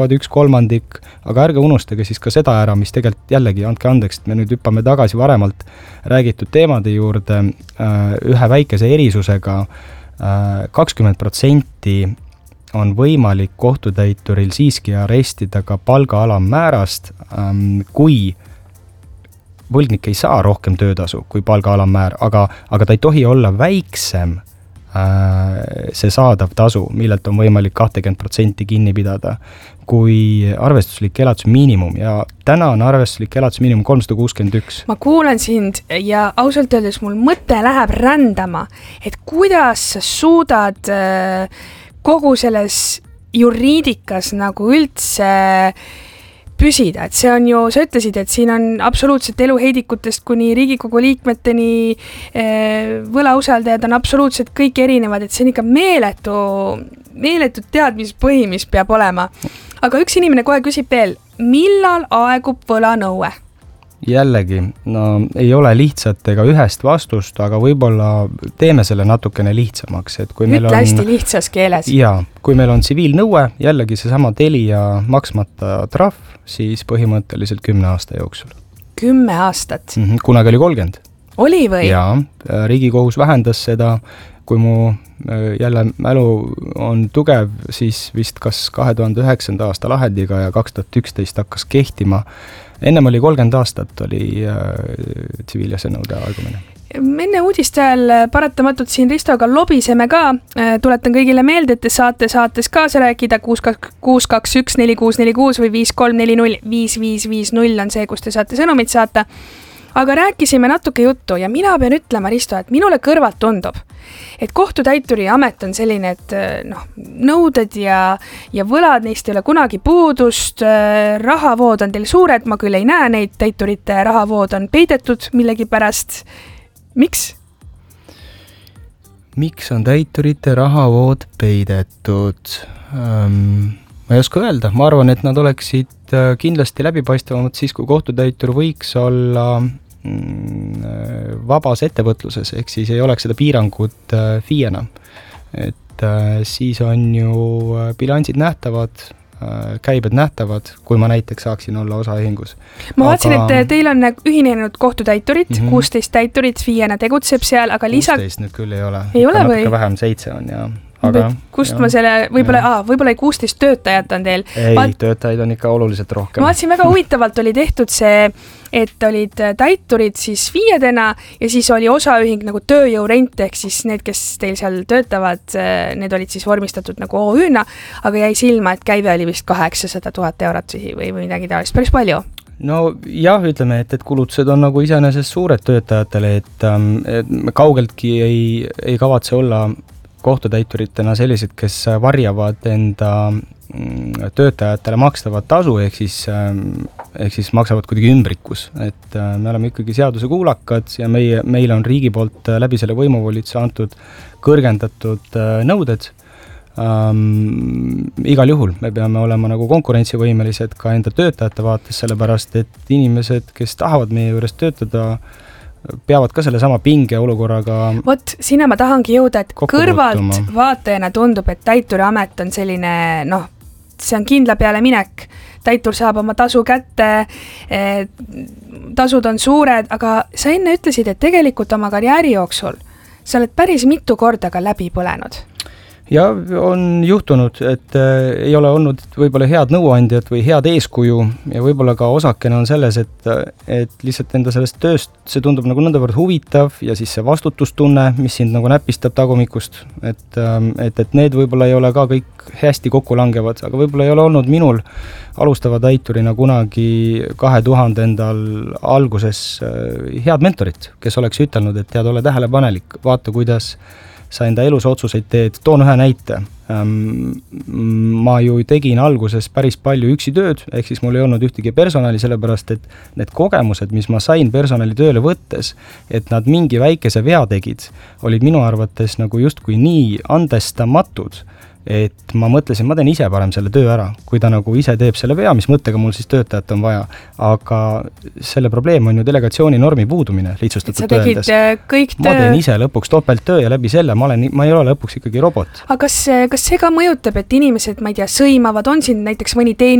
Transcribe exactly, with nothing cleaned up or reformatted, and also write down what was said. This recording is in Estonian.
üks kolmandik, aga ärge unustage siis ka seda ära, mis tegelikult jällegi, andke andeks, et me nüüd hüppame tagasi varemalt räägitud teemade juurde ühe väikese erisusega. kakskümmend protsenti on võimalik kohtutäituril siiski arestida ka palga alammäärast, kui võlgnik ei saa rohkem töötasu kui palga alammäär, aga, aga ta ei tohi olla väiksem see saadav tasu, millelt on võimalik kakskümmend protsenti kinni pidada, kui arvestuslik elatusmiinimum ja täna on arvestuslik elatusmiinimum kolmsada kuuskümmend üks. Ma kuulan sind ja ausalt öeldes mul mõte läheb rändama, et kuidas sa suudad kogu selles juriidikas nagu üldse püsida, et see on ju, sa ütlesid, et siin on absoluutselt eluheidikutest kuni Riigikogu liikmeteni võlausaldajad on absoluutselt kõik erinevad, et see on ikka meeletu, meeletu teadmispõhi, mis peab olema. Aga üks inimene kohe küsib veel, millal aegub võlanõue? Jällegi, no ei ole lihtsat ega ühest vastust, aga võib-olla teeme selle natukene lihtsamaks. Et kui meil Ütle on, hästi lihtsas keeles. Jaa, kui meil on tsiviilnõue, jällegi see sama Telia maksmata trahv, siis põhimõtteliselt kümne aasta jooksul. Kümme aastat? Mm-hmm, kunagi oli kolmkümmend. Oli või? Jaa, Riigikohus vähendas seda, kui mu jälle mälu on tugev, siis vist kas kahe tuhande üheksanda aasta lahendiga ja kaks tuhat üksteist hakkas kehtima. Ennem oli kolmkümmend aastat oli äh, tsiviilasjanõude aegumine. Enne uudiste ajal paratamatult siin Ristoga lobiseme ka. Tuletan kõigile meelde, et te saate saates kaasa rääkida kuus kaks üks neli kuus neli kuus või viis kolm neli null viis viis viis null on see, kus te saate sõnumit saata. Aga rääkisime natuke juttu ja mina pean ütlema, Risto, et minule kõrvalt tundub, et kohtutäituri amet on selline, et noh, nõuded ja, ja võlad neist ei ole kunagi puudust, rahavood on teil suured, ma küll ei näe neid, täiturite rahavood on peidetud millegi pärast. Miks? Miks on täiturite rahavood peidetud? Um, ma ei oska öelda, ma arvan, et nad oleksid kindlasti läbipaistvamad siis, kui kohtutäitur võiks olla vabas ettevõtluses, ehk siis ei oleks seda piirangut FIE-na. Et siis on ju bilansid nähtavad, käibed nähtavad, kui ma näiteks saaksin olla osaühingus. Ma vaatsin, aga... et teil on ühinenud kohtutäiturid, mm-hmm. kuusteist täiturit, FIE-na tegutseb seal, aga lisa... kuusteist nüüd küll ei ole. Ei ole või? Natuke vähem, seitse on ja... Aga, kust jah, ma selle, võib-olla, aa, võib-olla kuusteist töötajat on teil. Ei, Vaat... töötajaid on ikka oluliselt rohkem. Ma vaatsin, väga huvitavalt oli tehtud see, et olid täiturid siis FIE-dena ja siis oli osaühing nagu tööjõurent, ehk siis need, kes teil seal töötavad, need olid siis vormistatud nagu O Ü-na, aga jäi silma, et käive oli vist kaheksasada tuhat eurot või, või midagi taolist, päris palju. No jah, ütleme, et, et kulutused on nagu iseenesest suured töötajatele, et, et me kaugeltki ei, ei kavatse olla kohtutäituritena sellised, kes varjavad enda töötajatele makstavat tasu, ehk siis, ehk siis maksavad kuidagi ümbrikus. Et me oleme ikkagi seaduse kuulakad ja meie, meile on riigi poolt läbi selle võimuvolituse antud kõrgendatud nõuded. Um, igal juhul me peame olema nagu konkurentsivõimelised ka enda töötajate vaates, sellepärast et inimesed, kes tahavad meie juures töötada, peavad ka selle sama pinge olukorraga. Vot, sinna ma tahangi jõuda, et kõrvalt vaatajana tundub, et täituri amet on selline, noh, see on kindla peale minek. Täitur saab oma tasu kätte, tasud on suured, aga sa enne ütlesid, et tegelikult oma karjääri jooksul sa oled päris mitu korda ka läbi põlenud. Ja on juhtunud, et äh, ei ole olnud võib-olla head nõuandjad või head eeskuju ja võib-olla ka osakene on selles, et, et lihtsalt enda sellest tööst see tundub nagu nõndavõrd huvitav ja siis see vastutustunne, mis sind nagu näpistab tagumikust, et, et, et need võib-olla ei ole ka kõik hästi kokku langevad, aga võib-olla ei ole olnud minul alustava täiturina kunagi kahe tuhande endal alguses head mentorit, kes oleks ütelnud, et tead, ole tähelepanelik, vaata, kuidas sa enda elus otsuseid teed. Toon ühe näite. Ma ju tegin alguses päris palju üksi tööd, ehk siis mul ei olnud ühtegi personali, sellepärast et need kogemused, mis ma sain personali tööle võttes, et nad mingi väikese vea tegid, olid minu arvates nagu justkui nii andestamatud, et ma mõtlesin, ma teen ise parem selle töö ära, kui ta nagu ise teeb selle vea, mis mõttega mul siis töötajat on vaja. Aga selle probleem on ju delegatsiooni normi puudumine, lihtsustatult öeldes. Kõik töö... Ma teen ise lõpuks topelttöö ja läbi selle ma, olen, ma ei ole lõpuks ikkagi robot. Aga kas, kas see ka mõjutab, et inimesed, ma ei tea, sõimavad, on siin näiteks mõni teenus